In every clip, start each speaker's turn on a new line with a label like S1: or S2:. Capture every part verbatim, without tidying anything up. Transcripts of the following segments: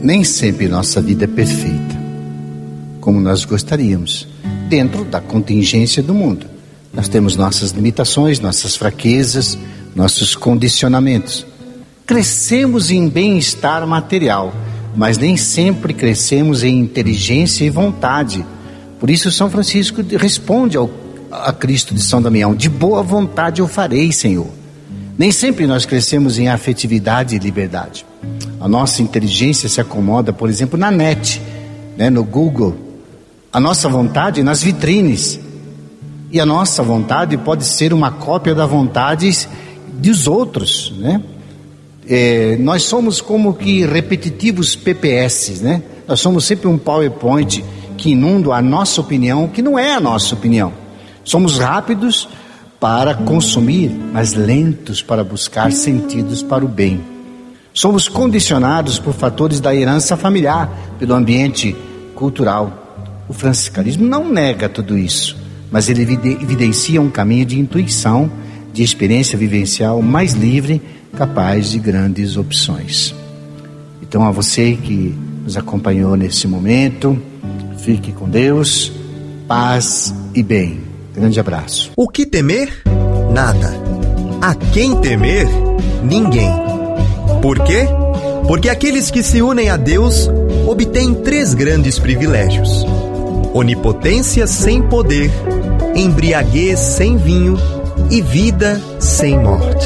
S1: Nem sempre nossa vida é perfeita, como nós gostaríamos, dentro da contingência do mundo. Nós temos nossas limitações, nossas fraquezas, nossos condicionamentos. Crescemos em bem-estar material, mas nem sempre crescemos em inteligência e vontade. Por isso São Francisco responde ao, a Cristo de São Damião: de boa vontade eu farei, Senhor. Nem sempre nós crescemos em afetividade e liberdade. A nossa inteligência se acomoda, por exemplo, na net, né, no Google. A nossa vontade nas vitrines. E a nossa vontade pode ser uma cópia da vontade dos outros, né? É, nós somos como que repetitivos P P S, né? Nós somos sempre um PowerPoint que inunda a nossa opinião, que não é a nossa opinião. Somos rápidos para consumir, mas lentos para buscar sentidos para o bem. Somos condicionados por fatores da herança familiar, pelo ambiente cultural. O franciscanismo não nega tudo isso, mas ele evidencia um caminho de intuição, de experiência vivencial mais livre, capaz de grandes opções. Então, a você que nos acompanhou nesse momento, fique com Deus, paz e bem. Grande abraço.
S2: O que temer? Nada. A quem temer? Ninguém. Por quê? Porque aqueles que se unem a Deus obtêm três grandes privilégios: onipotência sem poder, embriaguez sem vinho e vida sem morte.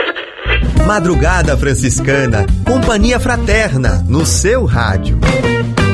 S2: Madrugada Franciscana, companhia fraterna no seu rádio.